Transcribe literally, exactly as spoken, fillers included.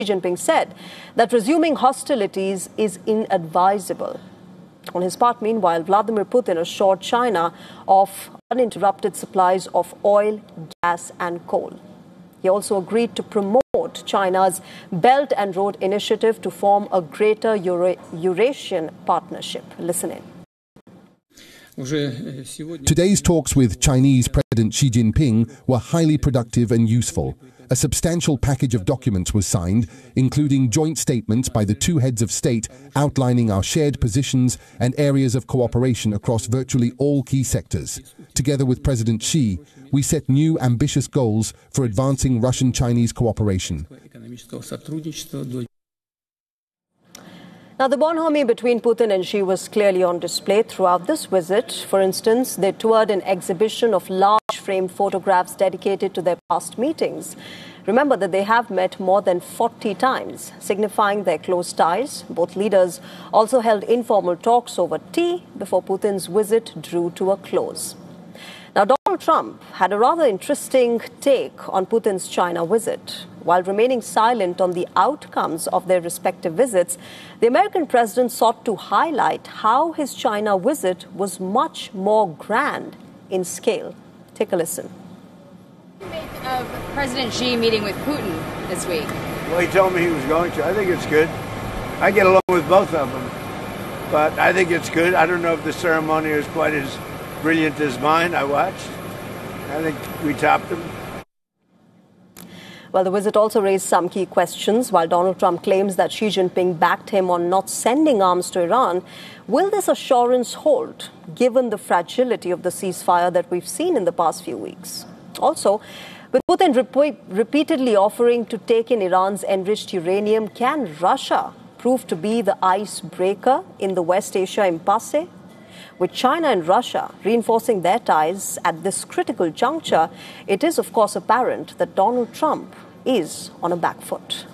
Xi Jinping said that resuming hostilities is inadvisable. On his part, meanwhile, Vladimir Putin assured China of uninterrupted supplies of oil, gas and coal. He also agreed to promote China's Belt and Road Initiative to form a greater Eura- Eurasian partnership. Listen in. Today's talks with Chinese President Xi Jinping were highly productive and useful. A substantial package of documents was signed, including joint statements by the two heads of state outlining our shared positions and areas of cooperation across virtually all key sectors. Together with President Xi, we set new ambitious goals for advancing Russian-Chinese cooperation. Now, the bonhomie between Putin and Xi was clearly on display throughout this visit. For instance, they toured an exhibition of large-frame photographs dedicated to their past meetings. Remember that they have met more than forty times, signifying their close ties. Both leaders also held informal talks over tea before Putin's visit drew to a close. Now, Donald Trump had a rather interesting take on Putin's China visit. While remaining silent on the outcomes of their respective visits, the American president sought to highlight how his China visit was much more grand in scale. Take a listen. What do you make of President Xi meeting with Putin this week? Well, he told me he was going to. I think it's good. I get along with both of them, but I think it's good. I don't know if the ceremony is quite as brilliant as mine. I watched. I think we topped them. Well, the visit also raised some key questions. While Donald Trump claims that Xi Jinping backed him on not sending arms to Iran, will this assurance hold, given the fragility of the ceasefire that we've seen in the past few weeks? Also, with Putin rep- repeatedly offering to take in Iran's enriched uranium, can Russia prove to be the icebreaker in the West Asia impasse? With China and Russia reinforcing their ties at this critical juncture, it is, of course, apparent that Donald Trump is on a back foot.